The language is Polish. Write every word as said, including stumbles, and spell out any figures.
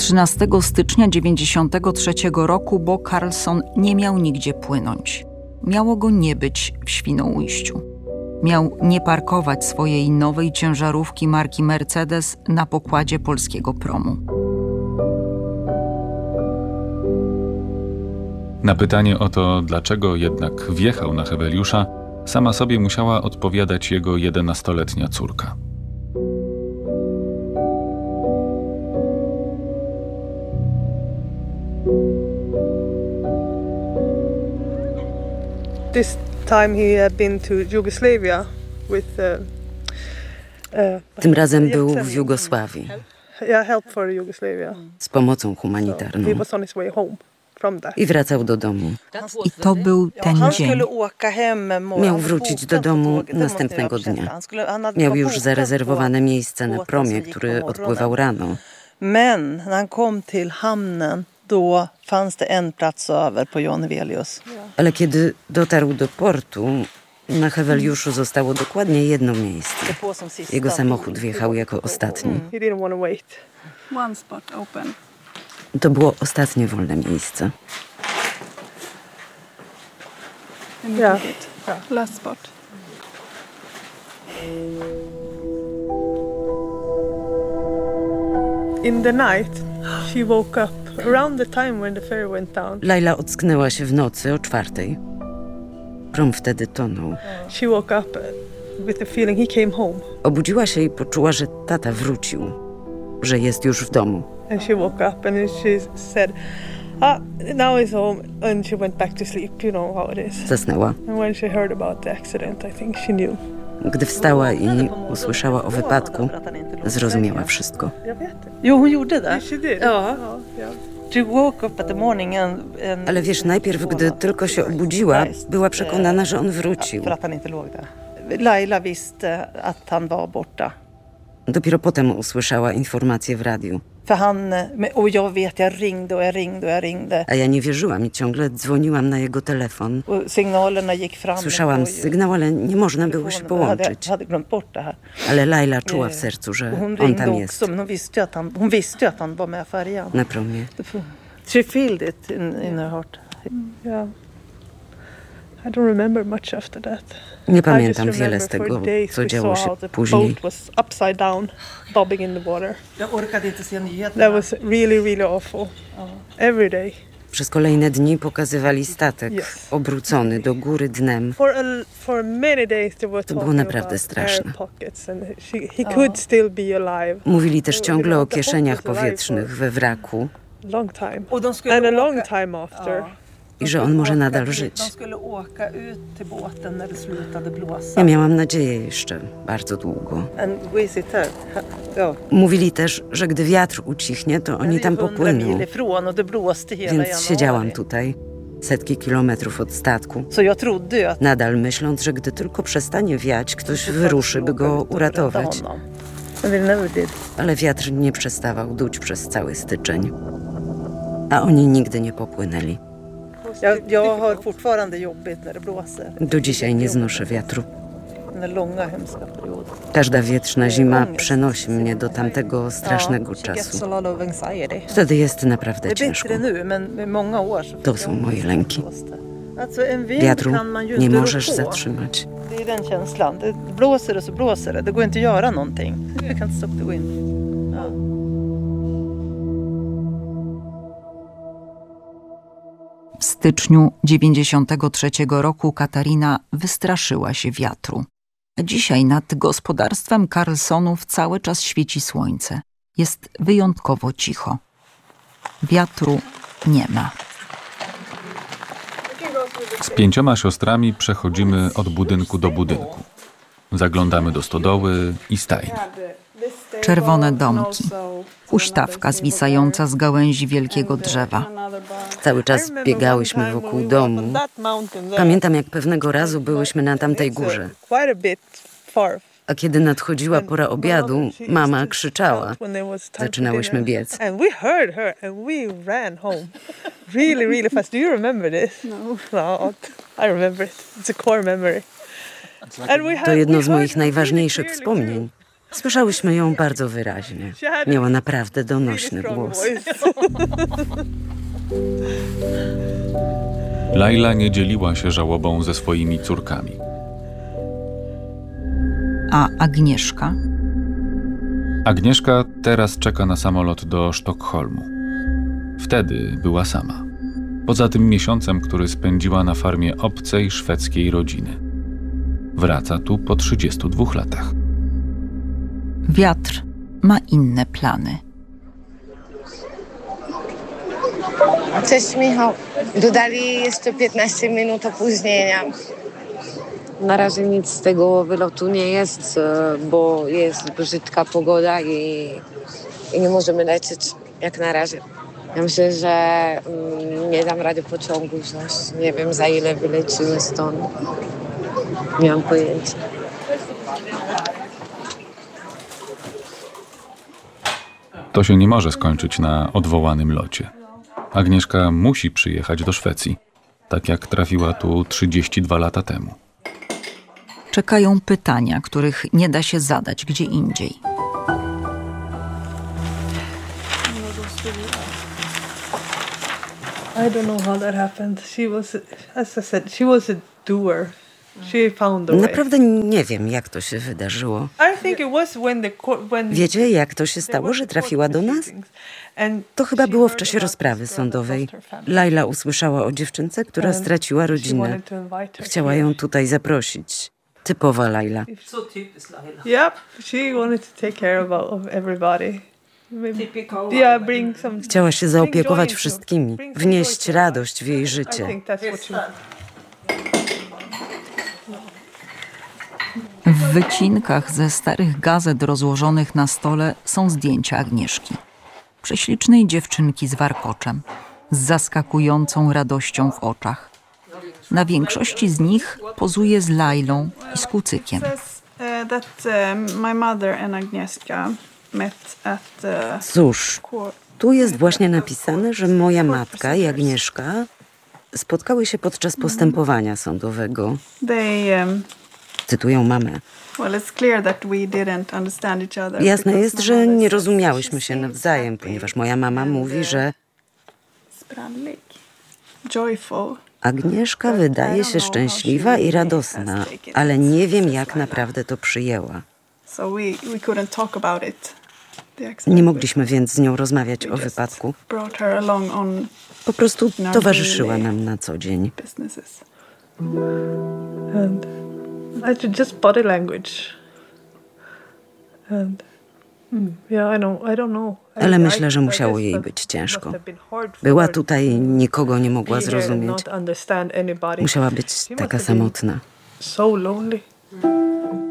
trzynastego stycznia dziewięćdziesiątego trzeciego roku Bo Carlson nie miał nigdzie płynąć. Miało go nie być w Świnoujściu. Miał nie parkować swojej nowej ciężarówki marki Mercedes na pokładzie polskiego promu. Na pytanie o to, dlaczego jednak wjechał na Heweliusza, sama sobie musiała odpowiadać jego jedenastoletnia córka. This time he had been to Yugoslavia with uh, uh, Tym razem był w Jugosławii yeah, help for Yugoslavia. z pomocą So he humanitarną was on his way home from that. i wracał do domu. I to był ten dzień. Miał wrócić do domu następnego dnia. Miał już zarezerwowane miejsce na promie, który odpływał rano. Men när han kom till hamnen, då fanns det en plats över på Jan Heweliusz. Ale kiedy dotarł do portu, na Heweliuszu zostało dokładnie jedno miejsce. Jego samochód wjechał jako ostatni. He didn't want to wait. One spot open. To było ostatnie wolne miejsce. And Yeah. you took it. Last spot. In the night, she woke up around the time when the ferry went down. Laila ocknęła się w nocy o czwartej. Prom wtedy tonął. She woke up with the feeling he came home. Obudziła się i poczuła, że tata wrócił, że jest już w domu. And she woke up and she said, ah, now he's home. And she went back to sleep. You know how it is. Zasnęła. And when she heard about the accident, I think she knew. Gdy wstała i usłyszała o wypadku, zrozumiała wszystko. Jo, hon gjorde det. She did. Ja. Oh, yeah. She woke up at the morning and, and Ale wiesz, najpierw, gdy tylko się obudziła, była przekonana, że on wrócił. för att han inte låg där. Laila visste att han var borta. Dopiero potem usłyszała informację w radiu. För han, men- och jag vet, jag ringde och jag ringde och jag ringde. A ja nie wierzyłam i ciągle dzwoniłam na jego telefon. Och signalerna gick fram. Słyszałam och- sygnał, ale nie można było się hade, połączyć. hade glömt bort det här. Ale Laila czuła w sercu, że Hon on ringde tam jest, också, men hon visste ju att han, hon visste ju att han var med färjan. na promie. She felt it in, in her heart. Yeah. I don't remember much after that. Nie pamiętam I just wiele z remember tego, for days co we działo saw się how the później. boat was upside down, bobbing in the water. Jag orkade inte se nyheterna. That was really, really awful. Every day. Przez kolejne dni pokazywali statek Yes. obrócony do góry dnem. For a, for many days they were To było talking naprawdę about straszne. air pockets and she, he could still be alive. Mówili też ciągle o The boat kieszeniach was alive powietrznych we wraku Long time. Och de skulle And a long åka- time after. Ja. i że on może De nadal skulle- żyć. De skulle åka ut till båten när det slutade blåsa. Ja miałam nadzieję jeszcze bardzo długo. And we sit here. Ja. Mówili też, że gdy wiatr ucichnie, to oni tam hundra popłyną. mil ifrån och det blåste hela Więc januari. siedziałam tutaj, setki kilometrów od statku, Så jag trodde ju att nadal myśląc, że gdy tylko przestanie wiać, ktoś wyruszy, by go uratować. Men we never did. Ale wiatr nie przestawał duć przez cały styczeń. A oni nigdy nie popłynęli. Jag, jag har fortfarande jobbigt när det blåser. Do dzisiaj nie znoszę wiatru. Den långa hemska perioden. Każda wietrzna zima przenosi mnie do tamtego strasznego she gets czasu. a lot of anxiety. Wtedy jest naprawdę Det är ciężko. bättre nu, men i många år så To są moje lęki. Alltså en vind Wiatru kan man ju nie inte rå możesz på. zatrzymać. Det är den känslan. Det blåser det så blåser det. Det går inte att göra någonting. You can't stop the wind. Ja. W styczniu dziewięćdziesiątego trzeciego roku Katarina wystraszyła się wiatru. Dzisiaj nad gospodarstwem Carlsonów cały czas świeci słońce. Jest wyjątkowo cicho. Wiatru nie ma. Z pięcioma siostrami przechodzimy od budynku do budynku. Zaglądamy do stodoły i stajni. Czerwone domki. Huśtawka zwisająca z gałęzi wielkiego drzewa. Cały czas biegałyśmy wokół domu. Pamiętam, jak pewnego razu byłyśmy na tamtej górze. A kiedy nadchodziła pora obiadu, mama krzyczała. Zaczynałyśmy biec. And we heard her and we ran home. Really, really fast. Do you remember this? No. No, I remember it. It's a core memory. And we To had- jedno we z moich heard najważniejszych really wspomnień. Słyszałyśmy ją bardzo wyraźnie. Miała naprawdę donośny głos. Laila nie dzieliła się żałobą ze swoimi córkami. A Agnieszka? Agnieszka teraz czeka na samolot do Sztokholmu. Wtedy była sama. Poza tym miesiącem, który spędziła na farmie obcej szwedzkiej rodziny. Wraca tu po trzydziestu dwóch latach. Wiatr ma inne plany. Cześć Michał. Dodali jeszcze piętnaście minut opóźnienia. Na razie nic z tego wylotu nie jest, bo jest brzydka pogoda i, i nie możemy lecieć jak na razie. Ja myślę, że mm, nie dam rady pociągu wziąć. Nie wiem, za ile wylecimy stąd. Nie mam pojęcia. To się nie może skończyć na odwołanym locie. Agnieszka musi przyjechać do Szwecji, tak jak trafiła tu trzydzieści dwa lata temu. Czekają pytania, których nie da się zadać gdzie indziej. I don't know how that happened. She was, as I said, she was a doer. She found the way. Naprawdę nie wiem, jak to się wydarzyło. I think it was when the court, when Wiecie, jak to się stało, że trafiła do nas? To chyba było w czasie rozprawy sądowej. Laila usłyszała o dziewczynce, która straciła rodzinę. Chciała ją tutaj zaprosić. Typowa Laila. Yep, she wanted to take care about of everybody. Yeah, bring some, Chciała się zaopiekować wszystkimi, wnieść radość w jej I życie. think that's what she W wycinkach ze starych gazet rozłożonych na stole są zdjęcia Agnieszki. Prześlicznej dziewczynki z warkoczem, z zaskakującą radością w oczach. Na większości z nich pozuje z Lailą i z kucykiem. says uh, that uh, my mother and Agnieszka met at the Cóż, court. tu jest właśnie napisane, że moja matka i Agnieszka spotkały się podczas postępowania sądowego. They, um, Cytują mamę. well, it's clear that we didn't understand each other. Jasne because jest, my że mother nie says rozumiałyśmy she się seems nawzajem, happy ponieważ moja mama and, mówi, uh, że sprallig, joyful. Agnieszka wydaje się szczęśliwa i radosna, ale nie wiem, jak naprawdę to przyjęła. So we, we couldn't talk about it. The accident. Nie mogliśmy więc z nią rozmawiać We o just wypadku. brought her along on Po prostu towarzyszyła nam na co dzień. businesses. and I did just body language. And yeah, I know, I don't know. I- Ale I- myślę, że I musiało guess jej that być must ciężko. have been hard for Była her tutaj, to nikogo nie mogła be here and zrozumieć. not understand anybody. Musiała być She must taka have been samotna. so lonely.